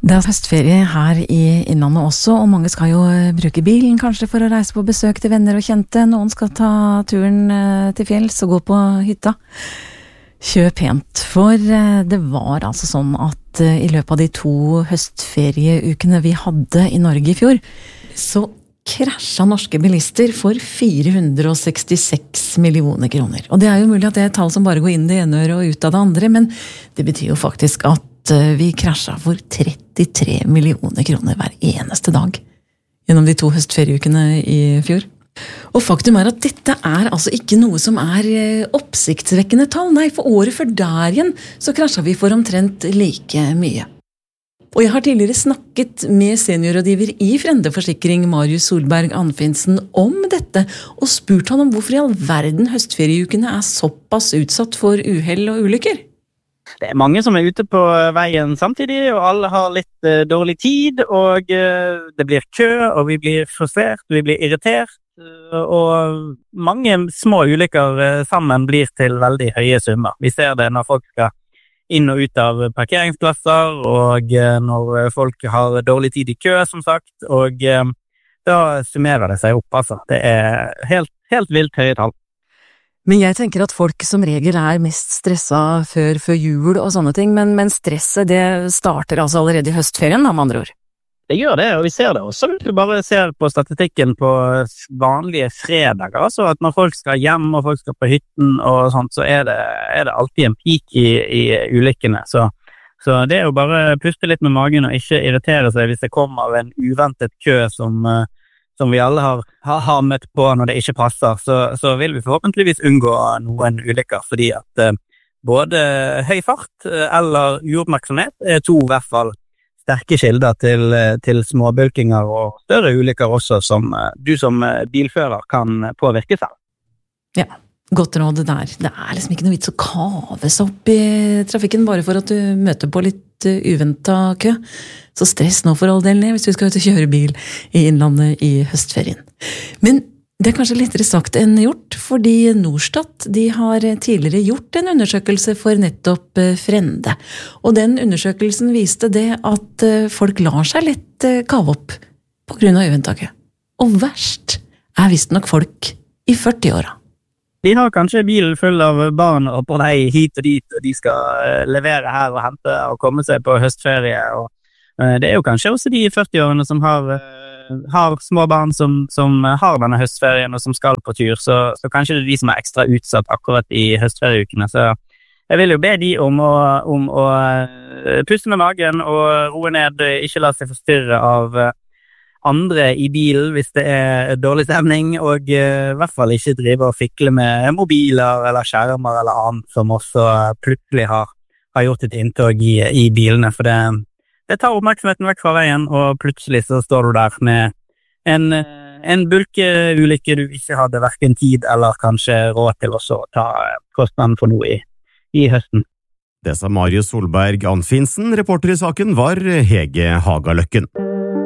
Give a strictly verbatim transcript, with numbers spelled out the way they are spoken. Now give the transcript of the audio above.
Det er høstferie her i Innlandet også, og mange skal jo bruke bilen kanskje for å reise på besøk til venner og kjente. Noen skal ta turen til fjells og gå på hytta. Kjøp pent, for det var altså sånn at i løpet av de to høstferieukene vi hadde i Norge i fjor, så krasja norske bilister for fire hundre og sekstiseks millioner kroner. Og det er jo mulig at det er et tall som bare går inn det ene øret og ut av det andre, men det betyr jo faktisk at vi krasja for trettitre millioner kroner hver eneste dag gjennom de to høstferieukene i fjor. Og faktum er at dette er altså ikke noe som er oppsiktsvekkende tall. Nei, for året før der igjen så krasja vi for omtrent like mye. Og jeg har tidligere snakket med seniorrådgiver i Frende Forsikring, Marius Solberg Anfinsen, om dette, og spurt han om hvorfor i all verden høstferieukene er såpass utsatt for uhell og ulykker. Det er mange som er ute på veien samtidig, og alle har litt uh, dårlig tid, og uh, det blir kø, og vi blir frustrert, vi blir irritert, uh, og mange små ulykker uh, sammen blir til veldig høye summer. Vi ser det når folk skal inn og ut av parkeringsplasser, og uh, når folk har dårlig tid i kø, som sagt, og uh, da summerer det seg opp, altså. Det er helt, helt vilt høye tall. Men jeg tenker at folk som regel er mest stresset før, før jul og sånne ting, men, men stresset det starter altså allerede i høstferien, da, med andre ord. Det gjør det, og vi ser det også. Vi bare ser på statistikken på vanlige fredager, altså at når folk skal hjem og folk skal på hytten og sånt, så er det, er det alltid en peak i, i ulykkene. Så, så det er jo bare puste litt med magen og ikke irritere seg hvis det kommer en uventet kø som som vi alle har, har, har møtt på når det ikke passer, så, så vil vi forhåpentligvis unngå noen ulykker, fordi at eh, både høy fart eller uoppmerksomhet er to i hvert fall sterke kilder til, til småbulkinger og større ulykker også, som eh, du som bilfører kan påvirke selv. Ja, godt råd der. Det er liksom ikke noe vits å kave seg opp i trafikken bare for at du møter på litt uventet kø. Så stress nå for all del ned hvis vi skal ut og kjøre bil i Innlandet i høstferien. Men det er kanskje lettere sagt enn gjort, fordi Norstat de har tidligere gjort en undersøkelse for nettopp Frende. Og den undersøkelsen viste det at folk lar seg lett kave opp på grunn av uventet kø. Og verst er visst nok folk i førti-åra. De har kanskje bilen full av barn og på vei hit og dit, og de skal levere her og hente og komme seg på høstferie. Og det er jo kanskje også de førti-årene som har, har små barn som, som har denne høstferien og som skal på tur, så, så kanskje det er de som er ekstra utsatt akkurat i høstferieukene. Så jeg vil jo be de om å, om å puste med magen og roe ned, ikke la seg forstyrre av andre i bilen hvis det er dårlig stemning, og uh, i hvert fall ikke drive og fikle med mobiler eller skjermer eller annet som også plutselig har, har gjort et inntog i, i bilene, for det, det tar oppmerksomheten vekk fra veien, og plutselig så står du der med en, en bulkeulykke du ikke hadde hverken tid eller kanskje råd til også å ta kostnaden for noe i, i høsten. Det sa Marius Solberg Anfinsen. Reporter i saken var Hege Hagaløkken.